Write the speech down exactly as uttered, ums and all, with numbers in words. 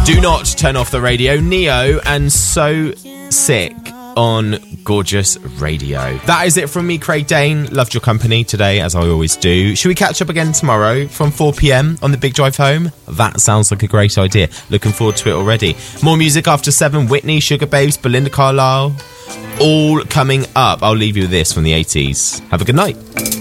Do not turn off the radio. Neo and So Sick on Gorgeous Radio. That is it from me, Craig Dane. Loved your company today, as I always do. Should we catch up again tomorrow from four p.m. on the Big Drive Home? That sounds like a great idea. Looking forward to it already. More music after seven. Whitney, Sugar Babes, Belinda Carlisle. All coming up. I'll leave you with this from the eighties. Have a good night.